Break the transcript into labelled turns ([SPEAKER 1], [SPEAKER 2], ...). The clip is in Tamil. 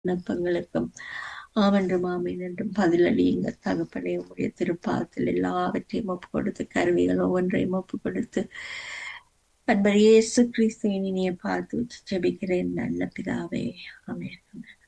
[SPEAKER 1] விண்ணப்பங்களுக்கும் ஆமென்றும் ஆமீன் என்றும் பதிலளியுங்க தகப்பனே. உடைய திருப்பாதத்தில் எல்லாவற்றையும் ஒப்பு கொடுத்து கருவிகள் ஒவ்வொன்றையும் ஒப்பு கொடுத்து அன்பர் இயேசு கிறிஸ்துவின் இனிய பார்த்து வச்சு ஜெபிக்கிறேன் நல்ல பிதாவே. ஆமென்.